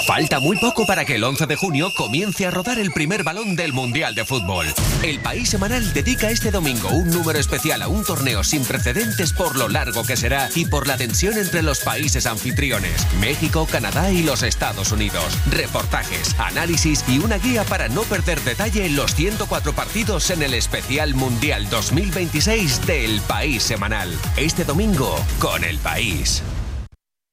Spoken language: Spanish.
Falta muy poco para que el 11 de junio comience a rodar el primer balón del Mundial de Fútbol. El País Semanal dedica este domingo un número especial a un torneo sin precedentes por lo largo que será y por la tensión entre los países anfitriones, México, Canadá y los Estados Unidos. Reportajes, análisis y una guía para no perder detalle en los 104 partidos en el especial Mundial 2026 del País Semanal. Este domingo con El País.